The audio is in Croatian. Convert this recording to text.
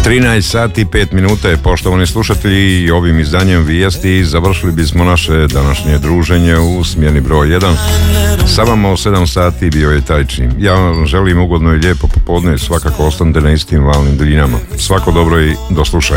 13 sati 5 minuta je, poštovani slušatelji, i ovim izdanjem vijesti završili bismo naše današnje druženje u smjeni broj 1. Sa vama u 7 sati bio je Tajči. Ja vam želim ugodno i lijepo popodne, svakako ostanite na istim valnim duljinama. Svako dobro i do slušanja.